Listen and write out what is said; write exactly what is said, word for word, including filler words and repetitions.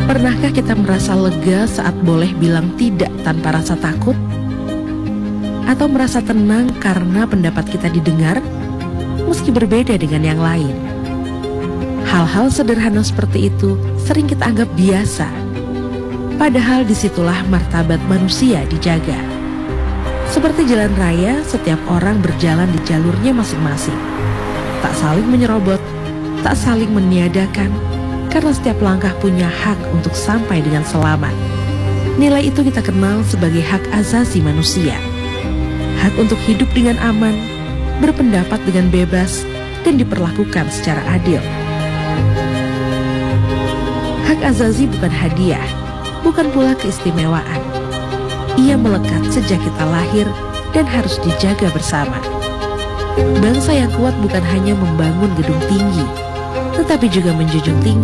Pernahkah kita merasa lega saat boleh bilang tidak tanpa rasa takut? Atau merasa tenang karena pendapat kita didengar, meski berbeda dengan yang lain? Hal-hal sederhana seperti itu sering kita anggap biasa. Padahal disitulah martabat manusia dijaga. Seperti jalan raya, setiap orang berjalan di jalurnya masing-masing. Tak saling menyerobot, tak saling meniadakan, karena setiap langkah punya hak untuk sampai dengan selamat. Nilai itu kita kenal sebagai hak asasi manusia. Hak untuk hidup dengan aman, berpendapat dengan bebas, dan diperlakukan secara adil. Hak asasi bukan hadiah, bukan pula keistimewaan. Ia melekat sejak kita lahir dan harus dijaga bersama. Bangsa yang kuat bukan hanya membangun gedung tinggi, tetapi juga menjunjung tinggi